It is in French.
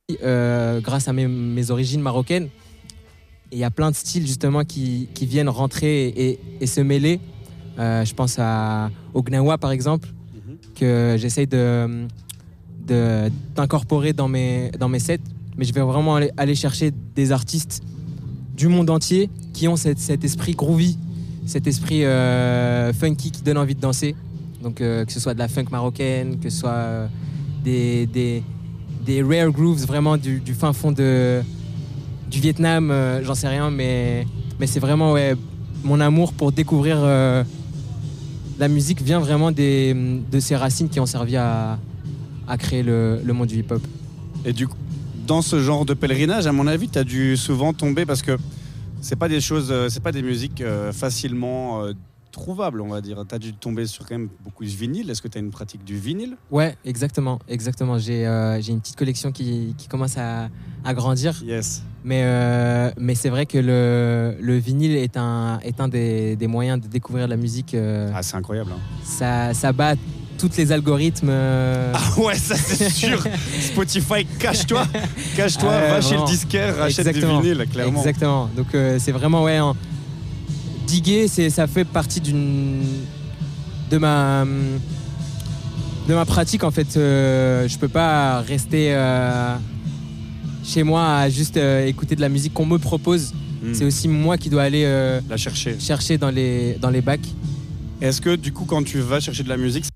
grâce à mes origines marocaines. Et il y a plein de styles justement qui viennent rentrer et se mêler. Je pense au Gnawa par exemple, que j'essaye d'incorporer dans mes sets. Mais je vais vraiment aller chercher des artistes du monde entier qui ont cet esprit groovy, cet esprit funky qui donne envie de danser. Donc que ce soit de la funk marocaine, que ce soit des rare grooves vraiment du fin fond du Vietnam, j'en sais rien, mais c'est vraiment mon amour pour découvrir la musique vient vraiment de ces racines qui ont servi à créer le monde du hip-hop. Et du coup, dans ce genre de pèlerinage, à mon avis, tu as dû souvent tomber parce que c'est pas des musiques facilement trouvables, on va dire. Tu as dû tomber sur quand même beaucoup de vinyle. Est-ce que tu as une pratique du vinyle ? Ouais, exactement. J'ai une petite collection qui commence à grandir. Yes. Mais c'est vrai que le vinyle est un des moyens de découvrir la musique. C'est incroyable. Hein. Ça bat tous les algorithmes. Ah ouais, ça c'est sûr. Spotify, cache-toi, va chez le disquaire, rachète du vinyle, clairement. Exactement. Donc c'est vraiment diguer, ça fait partie de ma pratique en fait. Je peux pas rester chez moi à juste écouter de la musique qu'on me propose. C'est aussi moi qui dois aller la chercher dans les bacs. Est-ce que du coup quand tu vas chercher de la musique,